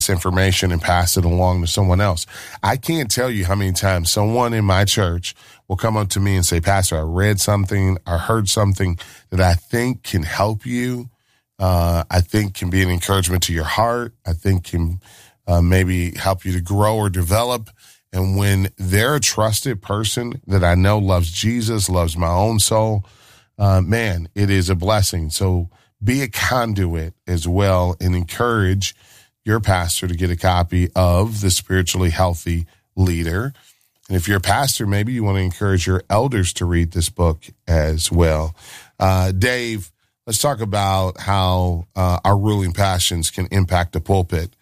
information and pass it along to someone else. I can't tell you how many times someone in my church will come up to me and say, Pastor, I read something, I heard something that I think can help you. I think can be an encouragement to your heart. I think can maybe help you to grow or develop. And when they're a trusted person that I know loves Jesus, loves my own soul, man, it is a blessing. So be a conduit as well and encourage your pastor to get a copy of The Spiritually Healthy Leader. And if you're a pastor, maybe you want to encourage your elders to read this book as well. Dave, let's talk about how our ruling passions can impact the pulpit.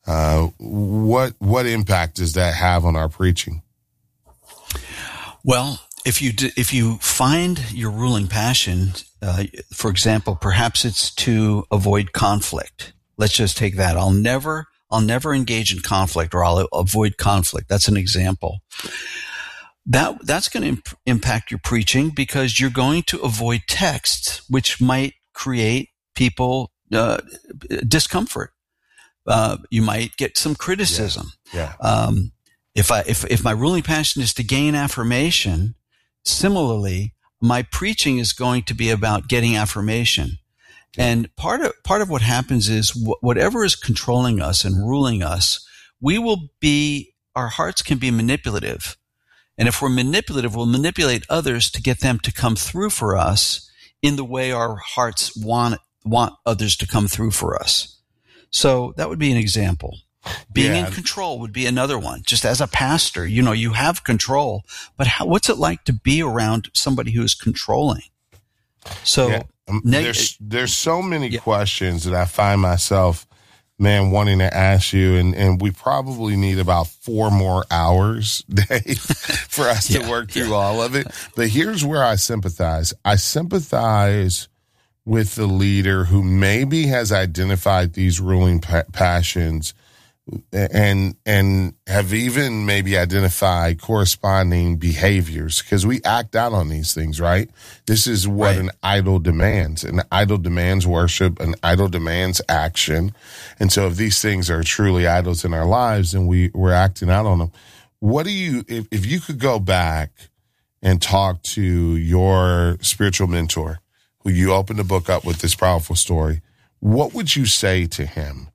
What impact does that have on our preaching? Well, if you find your ruling passion, for example, perhaps it's to avoid conflict. Let's just take that. I'll never engage in conflict, or I'll avoid conflict. That's an example. That's going to impact your preaching, because you're going to avoid texts which might create people discomfort. You might get some criticism. Yeah. If my ruling passion is to gain affirmation, similarly, my preaching is going to be about getting affirmation. And part of what happens is whatever is controlling us and ruling us, our hearts can be manipulative. And if we're manipulative, we'll manipulate others to get them to come through for us in the way our hearts want others to come through for us. So that would be an example. Being in control would be another one. Just as a pastor, you have control, but what's it like to be around somebody who is controlling? So there's so many questions that I find myself, wanting to ask you, and we probably need about 4 more hours, Dave, for us to work through all of it. But here's where I sympathize. I sympathize with the leader who maybe has identified these ruling passions and have even maybe identified corresponding behaviors, because we act out on these things, right? This is what an idol demands. An idol demands worship. An idol demands action. And so if these things are truly idols in our lives and we're acting out on them, what do you, if you could go back and talk to your spiritual mentor, who you opened the book up with this powerful story, what would you say to him?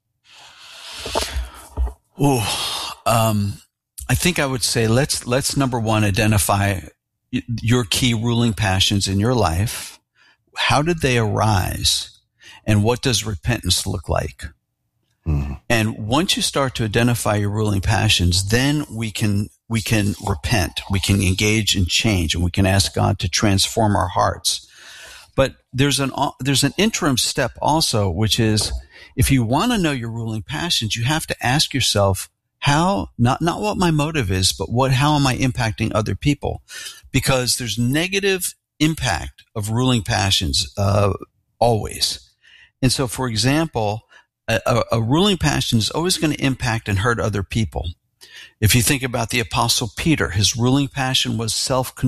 I think I would say let's number one, identify your key ruling passions in your life. How did they arise? And what does repentance look like? Mm-hmm. And once you start to identify your ruling passions, then we can repent. We can engage in change, and we can ask God to transform our hearts. But there's an interim step also, which is, if you want to know your ruling passions, you have to ask yourself how, not what my motive is, but how am I impacting other people? Because there's negative impact of ruling passions, always. And so, for example, a ruling passion is always going to impact and hurt other people. If you think about the Apostle Peter, his ruling passion was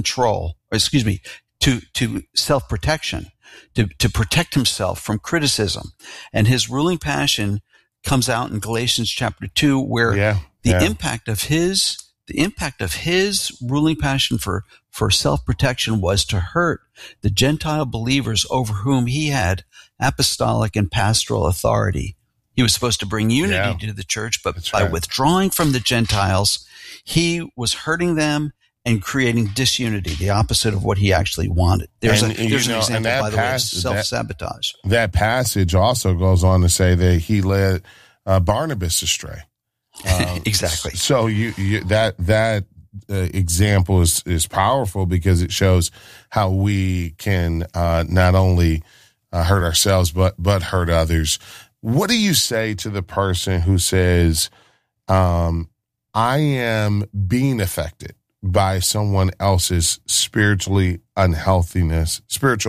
to self-protection, to protect himself from criticism. And his ruling passion comes out in Galatians chapter 2, where the impact of his ruling passion for self-protection was to hurt the Gentile believers over whom he had apostolic and pastoral authority. He was supposed to bring unity to the church, but by withdrawing from the Gentiles, he was hurting them and creating disunity, the opposite of what he actually wanted. There's an example, by the way, of self-sabotage. That passage also goes on to say that he led Barnabas astray. Exactly. So that example is powerful, because it shows how we can not only hurt ourselves but hurt others. What do you say to the person who says, I am being affected by someone else's spiritual unhealthiness,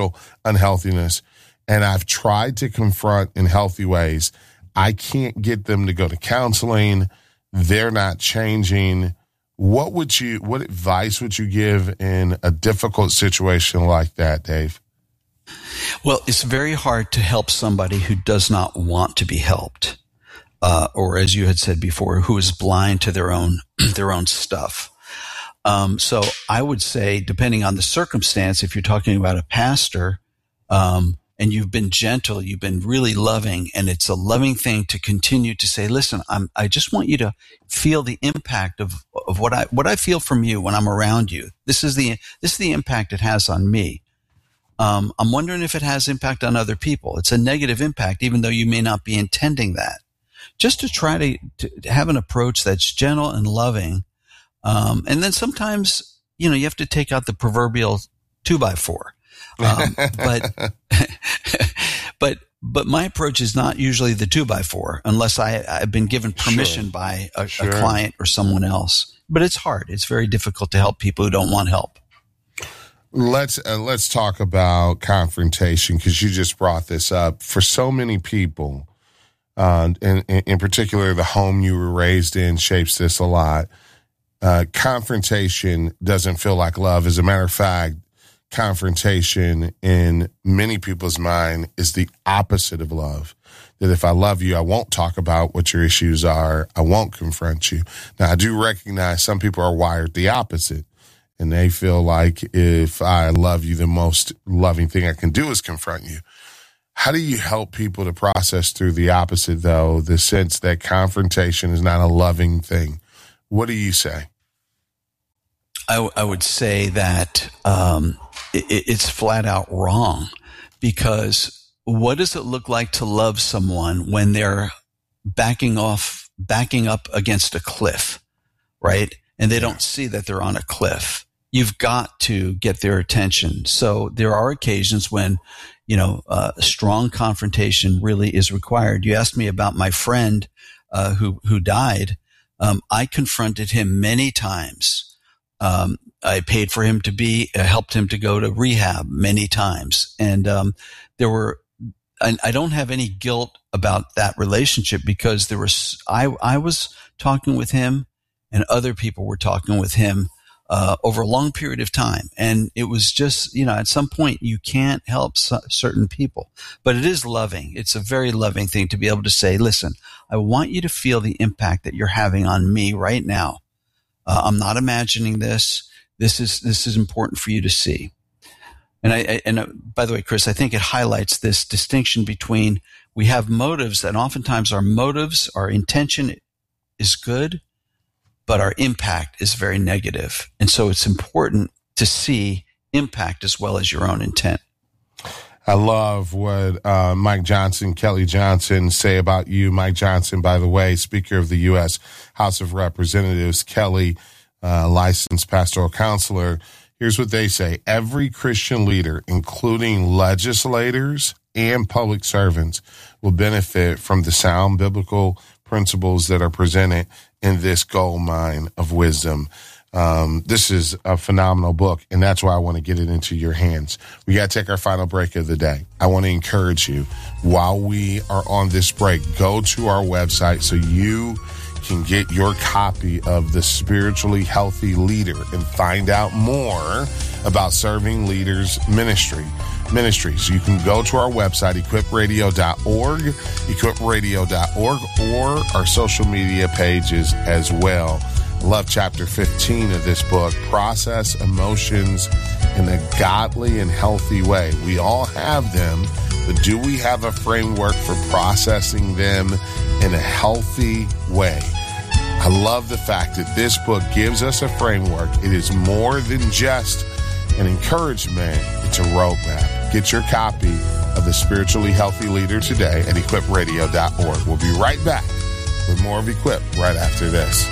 and I've tried to confront in healthy ways. I can't get them to go to counseling. They're not changing. What advice would you give in a difficult situation like that, Dave? Well, it's very hard to help somebody who does not want to be helped. or as you had said before, who is blind to their own stuff. So I would say, depending on the circumstance, if you're talking about a pastor, and you've been gentle, you've been really loving, and it's a loving thing to continue to say, listen, I just want you to feel the impact of what I feel from you when I'm around you. This is the impact it has on me. I'm wondering if it has impact on other people. It's a negative impact, even though you may not be intending that. Just to try to have an approach that's gentle and loving. And then sometimes, you have to take out the proverbial 2x4. But my approach is not usually the 2x4 unless I've been given permission by a client or someone else. But it's hard. It's very difficult to help people who don't want help. Let's talk about confrontation, because you just brought this up. For so many people, in particular, the home you were raised in shapes this a lot. Confrontation doesn't feel like love. As a matter of fact, confrontation in many people's mind is the opposite of love. That if I love you, I won't talk about what your issues are. I won't confront you. Now, I do recognize some people are wired the opposite, and they feel like if I love you, the most loving thing I can do is confront you. How do you help people to process through the opposite, though, the sense that confrontation is not a loving thing? What do you say? I would say that it's flat out wrong, because what does it look like to love someone when they're backing up against a cliff, right? And they don't see that they're on a cliff. You've got to get their attention. So there are occasions when, strong confrontation really is required. You asked me about my friend who died. I confronted him many times. I paid for him to helped him to go to rehab many times. And I don't have any guilt about that relationship, because I was talking with him and other people were talking with him over a long period of time. And it was just, at some point you can't help certain people, but it is loving. It's a very loving thing to be able to say, listen, I want you to feel the impact that you're having on me right now. I'm not imagining this. This is important for you to see. And by the way, Chris, I think it highlights this distinction between, we have motives, and oftentimes our intention is good, but our impact is very negative. And so it's important to see impact as well as your own intent. I love what Mike Johnson, Kelly Johnson say about you. Mike Johnson, by the way, Speaker of the U.S. House of Representatives, Kelly, licensed pastoral counselor. Here's what they say. Every Christian leader, including legislators and public servants, will benefit from the sound biblical principles that are presented in this gold mine of wisdom. This is a phenomenal book, and that's why I want to get it into your hands. We got to take our final break of the day. I want to encourage you, while we are on this break, go to our website so you can get your copy of The Spiritually Healthy Leader and find out more about Serving Leaders Ministries. You can go to our website, equipradio.org, or our social media pages as well. I love chapter 15 of this book, Process Emotions in a Godly and Healthy Way. We all have them, but do we have a framework for processing them in a healthy way? I love the fact that this book gives us a framework. It is more than just an encouragement. It's a roadmap. Get your copy of The Spiritually Healthy Leader today at equipradio.org. We'll be right back with more of Equip right after this.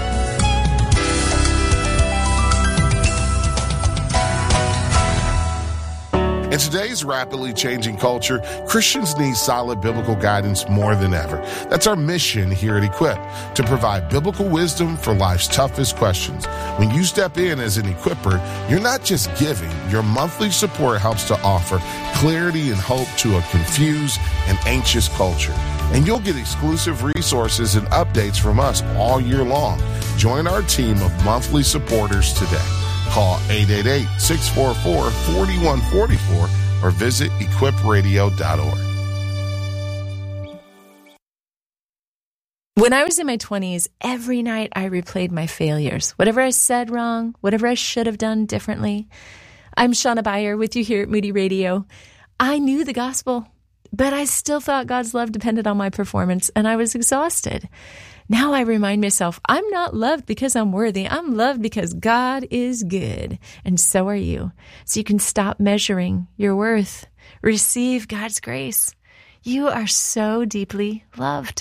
In today's rapidly changing culture, Christians need solid biblical guidance more than ever. That's our mission here at Equip, to provide biblical wisdom for life's toughest questions. When you step in as an equipper, you're not just giving. Your monthly support helps to offer clarity and hope to a confused and anxious culture. And you'll get exclusive resources and updates from us all year long. Join our team of monthly supporters today. Call 888-644-4144 or visit equipradio.org. When I was in my 20s, every night I replayed my failures. Whatever I said wrong, whatever I should have done differently. I'm Shauna Beyer with you here at Moody Radio. I knew the gospel, but I still thought God's love depended on my performance, and I was exhausted. Now I remind myself, I'm not loved because I'm worthy. I'm loved because God is good, and so are you. So you can stop measuring your worth. Receive God's grace. You are so deeply loved.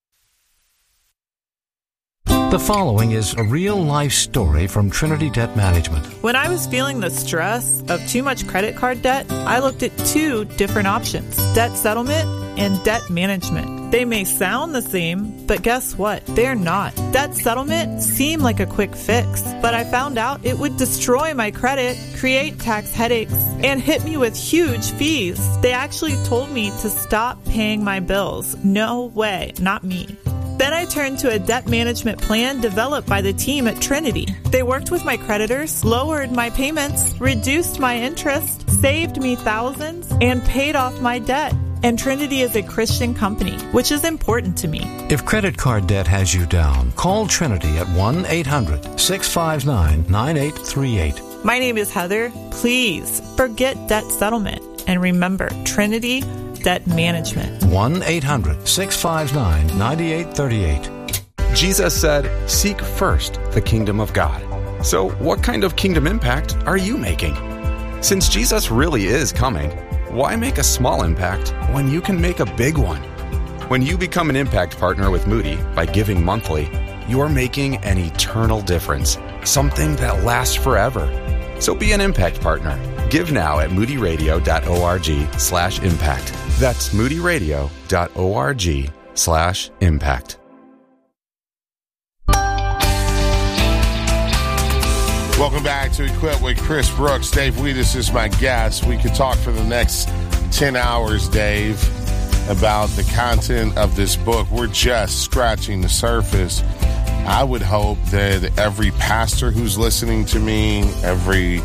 The following is a real-life story from Trinity Debt Management. When I was feeling the stress of too much credit card debt, I looked at two different options: debt settlement and debt management. They may sound the same, but guess what? They're not. Debt settlement seemed like a quick fix, but I found out it would destroy my credit, create tax headaches, and hit me with huge fees. They actually told me to stop paying my bills. No way, not me. Then I turned to a debt management plan developed by the team at Trinity. They worked with my creditors, lowered my payments, reduced my interest, saved me thousands, and paid off my debt. And Trinity is a Christian company, which is important to me. If credit card debt has you down, call Trinity at 1-800-659-9838. My name is Heather. Please forget debt settlement. And remember, Trinity Debt Management. 1-800-659-9838. Jesus said, "Seek first the kingdom of God." So what kind of kingdom impact are you making? Since Jesus really is coming, why make a small impact when you can make a big one? When you become an impact partner with Moody by giving monthly, you are making an eternal difference, something that lasts forever. So be an impact partner. Give now at moodyradio.org/impact. That's moodyradio.org/impact. Welcome back to Equip with Chris Brooks. Dave Weedis is my guest. We could talk for the next 10 hours, Dave, about the content of this book. We're just scratching the surface. I would hope that every pastor who's listening to me, every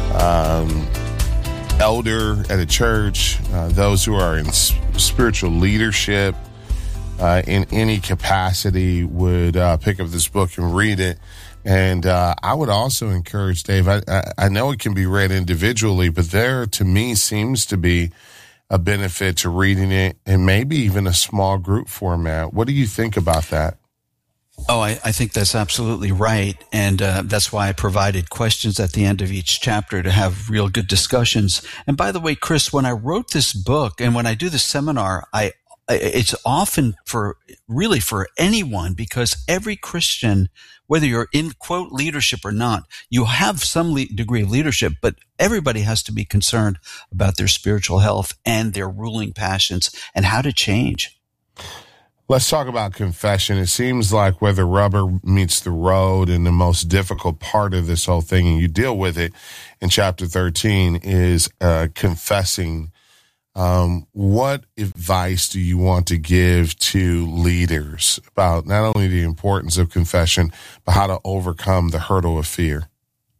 elder at a church, those who are in spiritual leadership in any capacity would pick up this book and read it. And I would also encourage, Dave, I know it can be read individually, but there, to me, seems to be a benefit to reading it in maybe even a small group format. What do you think about that? Oh, I think that's absolutely right. And that's why I provided questions at the end of each chapter to have real good discussions. And by the way, Chris, when I wrote this book and when I do the seminar, it's often for anyone, because every Christian, whether you're in, quote, leadership or not, you have some degree of leadership, but everybody has to be concerned about their spiritual health and their ruling passions and how to change. Let's talk about confession. It seems like where the rubber meets the road and the most difficult part of this whole thing, and you deal with it in chapter 13, is confessing. What advice do you want to give to leaders about not only the importance of confession, but how to overcome the hurdle of fear?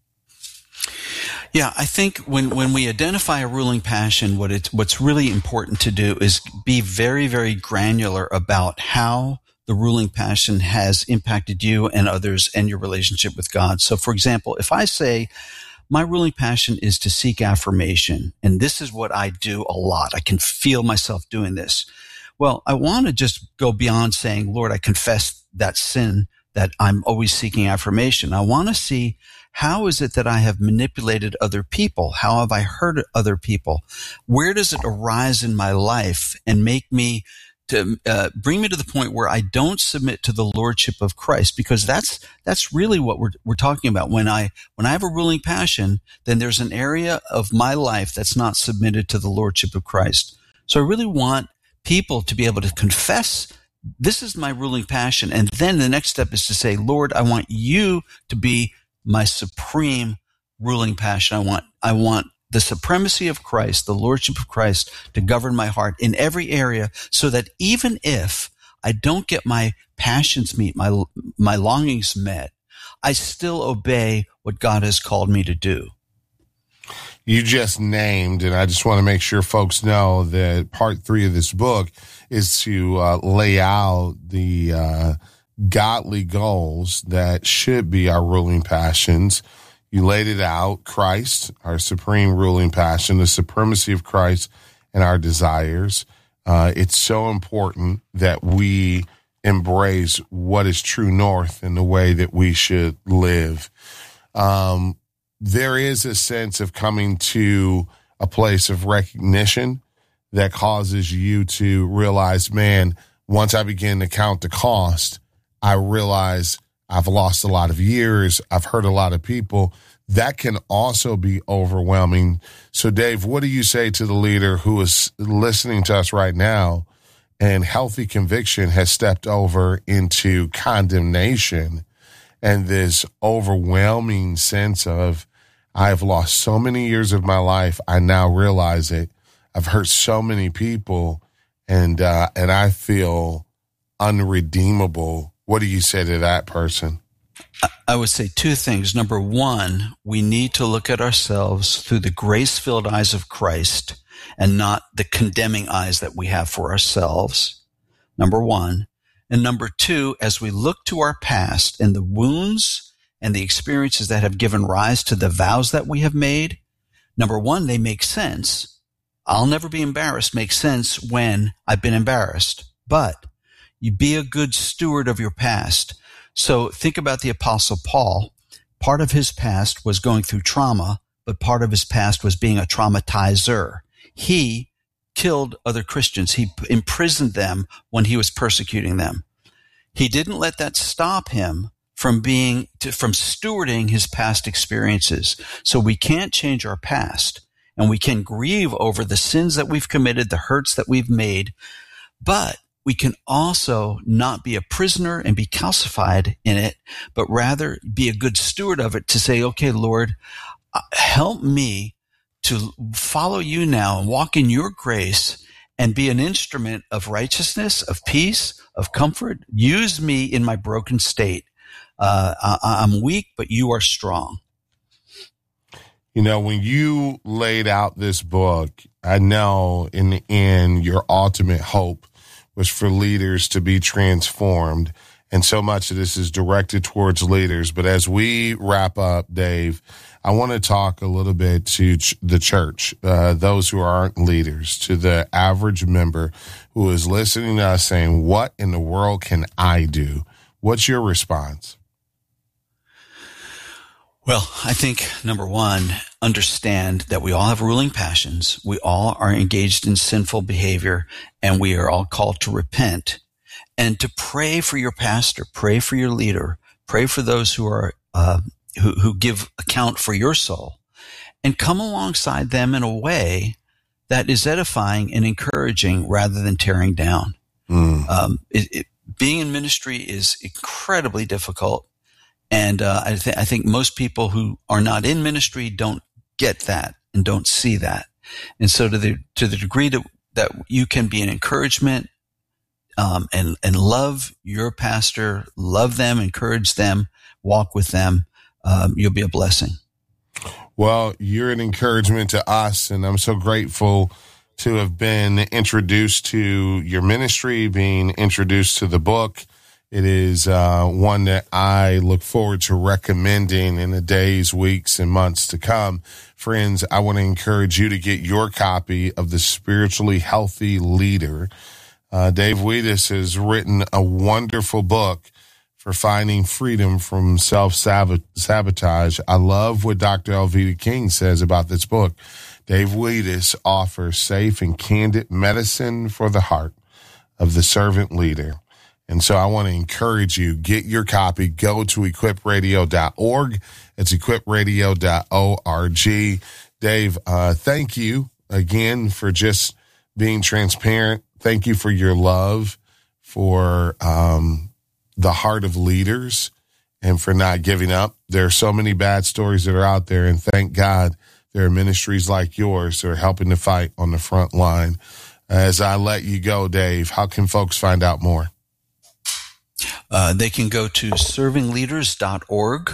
Yeah, I think when we identify a ruling passion, what's really important to do is be very, very granular about how the ruling passion has impacted you and others and your relationship with God. So, for example, if I say, my ruling passion is to seek affirmation, and this is what I do a lot. I can feel myself doing this. Well, I want to just go beyond saying, Lord, I confess that sin, that I'm always seeking affirmation. I want to see, how is it that I have manipulated other people? How have I hurt other people? Where does it arise in my life and make me to bring me to the point where I don't submit to the lordship of Christ? Because that's really what we're talking about. When I have a ruling passion, then there's an area of my life that's not submitted to the lordship of Christ. So I really want people to be able to confess, this is my ruling passion. And then the next step is to say, Lord, I want you to be my supreme ruling passion. I want the supremacy of Christ, the lordship of Christ, to govern my heart in every area, so that even if I don't get my passions met, my longings met, I still obey what God has called me to do. you just named, and I just want to make sure folks know that part 3 of this book is to lay out the godly goals that should be our ruling passions. You laid it out: Christ, our supreme ruling passion, the supremacy of Christ and our desires. It's so important that we embrace what is true north in the way that we should live. There is a sense of coming to a place of recognition that causes you to realize, man, once I begin to count the cost, I realize I've lost a lot of years. I've hurt a lot of people. That can also be overwhelming. So, Dave, what do you say to the leader who is listening to us right now and healthy conviction has stepped over into condemnation and this overwhelming sense of, I've lost so many years of my life. I now realize it. I've hurt so many people, and I feel unredeemable. What do you say to that person? I would say 2 things. Number 1, we need to look at ourselves through the grace-filled eyes of Christ and not the condemning eyes that we have for ourselves. Number 1. And number 2, as we look to our past and the wounds and the experiences that have given rise to the vows that we have made, number 1, they make sense. I'll never be embarrassed makes sense when I've been embarrassed. But you be a good steward of your past. So think about the Apostle Paul. Part of his past was going through trauma, but part of his past was being a traumatizer. He killed other Christians. He imprisoned them when he was persecuting them. He didn't let that stop him from stewarding his past experiences. So we can't change our past, and we can grieve over the sins that we've committed, the hurts that we've made, but we can also not be a prisoner and be calcified in it, but rather be a good steward of it to say, okay, Lord, help me to follow you now and walk in your grace and be an instrument of righteousness, of peace, of comfort. Use me in my broken state. I'm weak, but you are strong. You know, when you laid out this book, I know in the end, your ultimate hope was for leaders to be transformed. And so much of this is directed towards leaders. But as we wrap up, Dave, I want to talk a little bit to the church, those who aren't leaders, to the average member who is listening to us saying, what in the world can I do? What's your response? Well, I think, number 1, understand that we all have ruling passions. We all are engaged in sinful behavior, and we are all called to repent and to pray for your pastor, pray for your leader, pray for those who are who give account for your soul, and come alongside them in a way that is edifying and encouraging rather than tearing down. Being in ministry is incredibly difficult. And I think most people who are not in ministry don't get that and don't see that. And so to the degree that you can be an encouragement and love your pastor, love them, encourage them, walk with them, you'll be a blessing. Well, you're an encouragement to us, and I'm so grateful to have been introduced to your ministry, being introduced to the book. It is one that I look forward to recommending in the days, weeks, and months to come. Friends, I want to encourage you to get your copy of The Spiritually Healthy Leader. Dave Wiedis has written a wonderful book for finding freedom from self-sabotage. I love what Dr. Elvita King says about this book. Dave Wiedis offers safe and candid medicine for the heart of the servant leader. And so I want to encourage you, get your copy, go to equipradio.org. It's equipradio.org. Dave, thank you again for just being transparent. Thank you for your love for the heart of leaders and for not giving up. There are so many bad stories that are out there, and thank God there are ministries like yours that are helping to fight on the front line. As I let you go, Dave, how can folks find out more? They can go to servingleaders.org.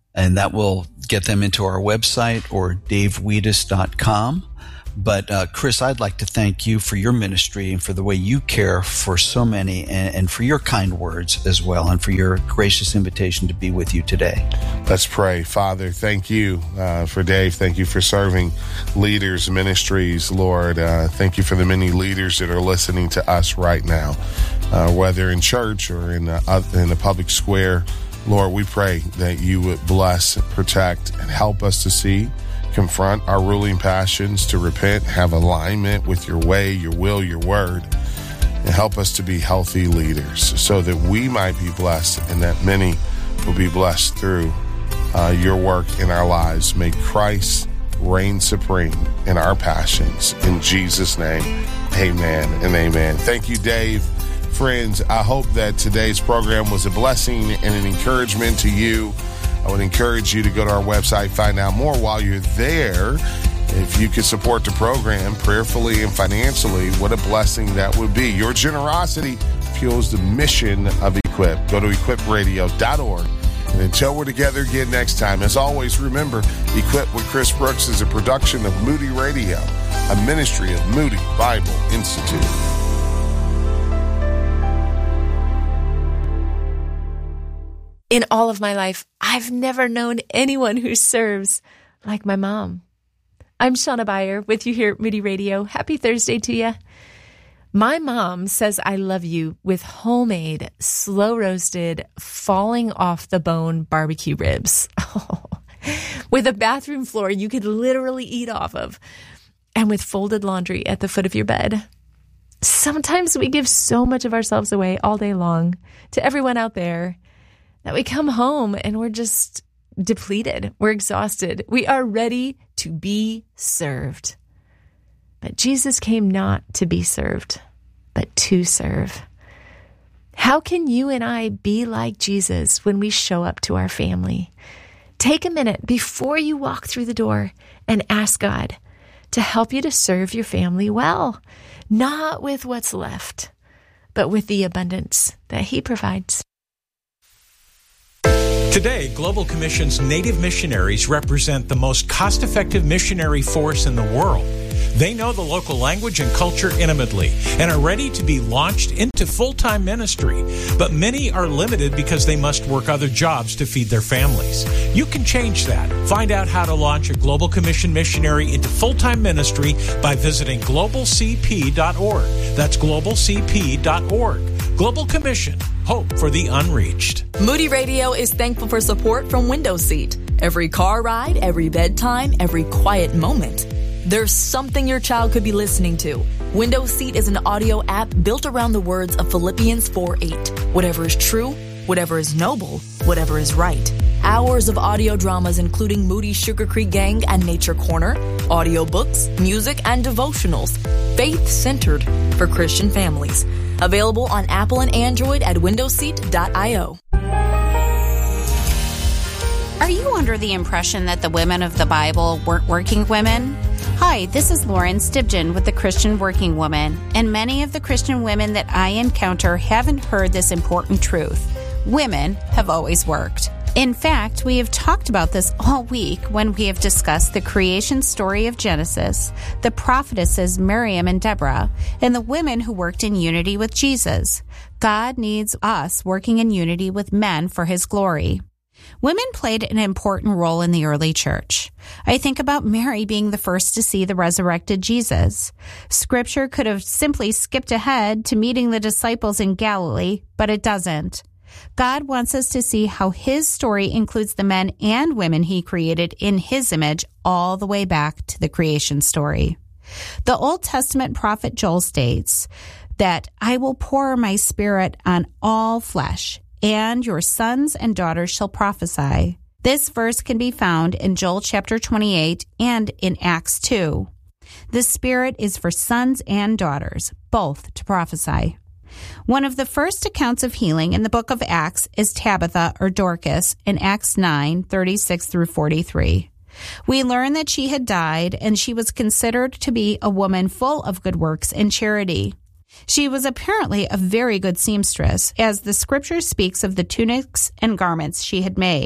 and that will get them into our website or daveweedus.com. But Chris, I'd like to thank you for your ministry and for the way you care for so many, and for your kind words as well, and for your gracious invitation to be with you today. Let's pray. Father, thank you for Dave. Thank you for serving leaders, ministries, Lord. Thank you for the many leaders that are listening to us right now, whether in church or in the public square. Lord, we pray that you would bless, protect, and help us to see, confront our ruling passions, to repent, have alignment with your way, your will, your word, and help us to be healthy leaders so that we might be blessed and that many will be blessed through your work in our lives. May Christ reign supreme in our passions. In Jesus' name, amen and amen. Thank you, Dave. Friends, I hope that today's program was a blessing and an encouragement to you. I would encourage you to go to our website, find out more. While you're there, if you could support the program prayerfully and financially, what a blessing that would be. Your generosity fuels the mission of Equip. Go to equipradio.org. And until we're together again next time, as always, remember, Equip with Chris Brooks is a production of Moody Radio, a ministry of Moody Bible Institute. In all of my life, I've never known anyone who serves like my mom. I'm Shauna Beyer with you here at Moody Radio. Happy Thursday to you. My mom says I love you with homemade, slow-roasted, falling off the bone barbecue ribs. With a bathroom floor you could literally eat off of, and with folded laundry at the foot of your bed. Sometimes we give so much of ourselves away all day long to everyone out there that we come home and we're just depleted. We're exhausted. We are ready to be served. But Jesus came not to be served, but to serve. How can you and I be like Jesus when we show up to our family? Take a minute before you walk through the door and ask God to help you to serve your family well, not with what's left, but with the abundance that He provides. Today, Global Commission's Native missionaries represent the most cost-effective missionary force in the world. They know the local language and culture intimately and are ready to be launched into full-time ministry. But many are limited because they must work other jobs to feed their families. You can change that. Find out how to launch a Global Commission missionary into full-time ministry by visiting globalcp.org. That's globalcp.org. Global Commission. Hope for the unreached. Moody Radio is thankful for support from Window Seat. Every car ride, every bedtime, every quiet moment. There's something your child could be listening to. Window Seat is an audio app built around the words of Philippians 4:8. Whatever is true, whatever is noble, whatever is right. Hours of audio dramas including Moody's Sugar Creek Gang and Nature Corner, audiobooks, music, and devotionals. Faith-centered for Christian families. Available on Apple and Android at windowseat.io. Are you under the impression that the women of the Bible weren't working women? Hi, this is Lauren Stibgen with the Christian Working Woman, and many of the Christian women that I encounter haven't heard this important truth. Women have always worked. In fact, we have talked about this all week when we have discussed the creation story of Genesis, the prophetesses Miriam and Deborah, and the women who worked in unity with Jesus. God needs us working in unity with men for His glory. Women played an important role in the early church. I think about Mary being the first to see the resurrected Jesus. Scripture could have simply skipped ahead to meeting the disciples in Galilee, but it doesn't. God wants us to see how His story includes the men and women He created in His image all the way back to the creation story. The Old Testament prophet Joel states that I will pour my spirit on all flesh, and your sons and daughters shall prophesy. This verse can be found in Joel chapter 28 and in Acts 2. The Spirit is for sons and daughters, both to prophesy. One of the first accounts of healing in the book of Acts is Tabitha or Dorcas in Acts 9:36 through 43. We learn that she had died and she was considered to be a woman full of good works and charity. She was apparently a very good seamstress, as the scripture speaks of the tunics and garments she had made.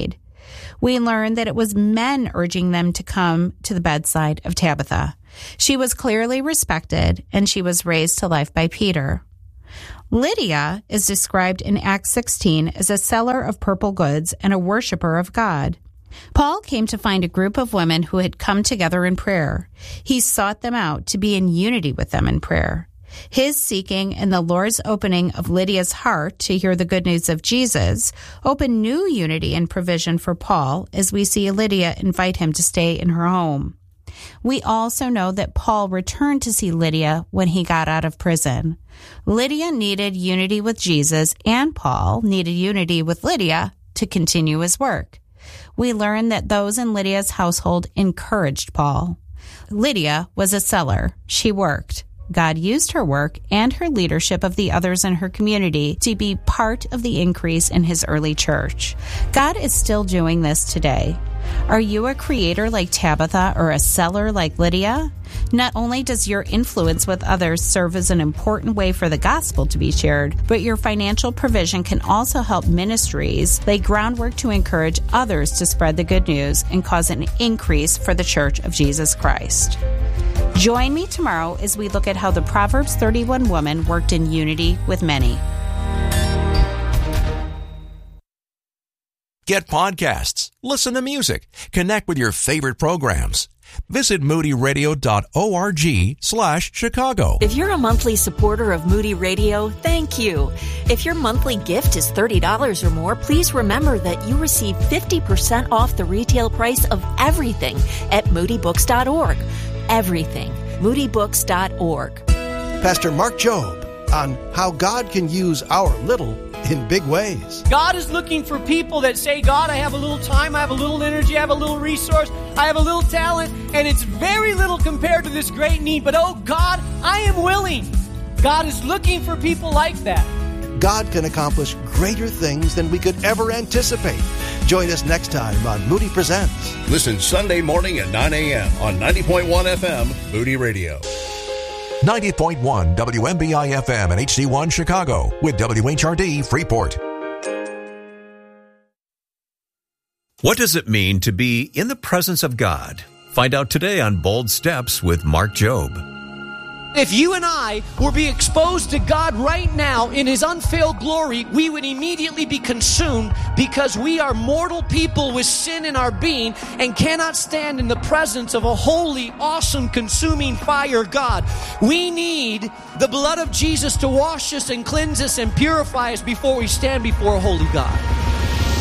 We learn that it was men urging them to come to the bedside of Tabitha. She was clearly respected, and she was raised to life by Peter. Lydia is described in Acts 16 as a seller of purple goods and a worshiper of God. Paul came to find a group of women who had come together in prayer. He sought them out to be in unity with them in prayer. His seeking and the Lord's opening of Lydia's heart to hear the good news of Jesus opened new unity and provision for Paul as we see Lydia invite him to stay in her home. We also know that Paul returned to see Lydia when he got out of prison. Lydia needed unity with Jesus, and Paul needed unity with Lydia to continue his work. We learn that those in Lydia's household encouraged Paul. Lydia was a seller. She worked. God used her work and her leadership of the others in her community to be part of the increase in his early church. God is still doing this today. Are you a creator like Tabitha or a seller like Lydia? Not only does your influence with others serve as an important way for the gospel to be shared, but your financial provision can also help ministries lay groundwork to encourage others to spread the good news and cause an increase for the Church of Jesus Christ. Join me tomorrow as we look at how the Proverbs 31 woman worked in unity with many. Get podcasts, listen to music, connect with your favorite programs. Visit moodyradio.org/Chicago. If you're a monthly supporter of Moody Radio, thank you. If your monthly gift is $30 or more, please remember that you receive 50% off the retail price of everything at moodybooks.org. Everything. moodybooks.org. Pastor Mark Jobe on how God can use our little in big ways. God is looking for people that say, God, I have a little time, I have a little energy, I have a little resource, I have a little talent, and it's very little compared to this great need. But oh God, I am willing. God is looking for people like that. God can accomplish greater things than we could ever anticipate. Join us next time on Moody Presents. Listen Sunday morning at 9 a.m. on 90.1 FM, Moody Radio. 90.1 WMBI FM and HD1 Chicago with WHRD Freeport. What does it mean to be in the presence of God? Find out today on Bold Steps with Mark Jobe. If you and I were be exposed to God right now in His unveiled glory, we would immediately be consumed because we are mortal people with sin in our being and cannot stand in the presence of a holy, awesome, consuming fire God. We need the blood of Jesus to wash us and cleanse us and purify us before we stand before a holy God.